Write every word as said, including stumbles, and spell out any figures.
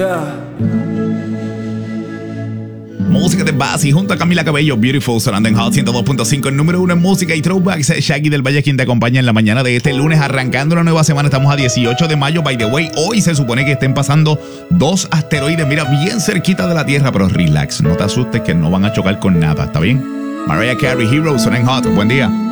Música de Bassi junto a Camila Cabello, Beautiful, sonando en Hot ciento dos punto cinco, el número uno en música y throwbacks. Shaggy del Valle, quien te acompaña en la mañana de este lunes, arrancando una nueva semana. Estamos a dieciocho de mayo. By the way, hoy se supone que estén pasando dos asteroides, mira, bien cerquita de la Tierra, pero relax, no te asustes que no van a chocar con nada, ¿está bien? Mariah Carey, Heroes, son en Hot. Buen día.